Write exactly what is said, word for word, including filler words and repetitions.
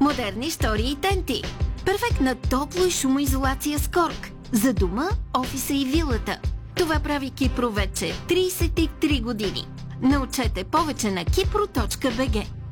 Модерни штори и тенти. Перфектна топло и шумоизолация с корк. За дома, офиса и вилата. Това прави Кипро вече трийсет и три години. Научете повече на кипро точка бг.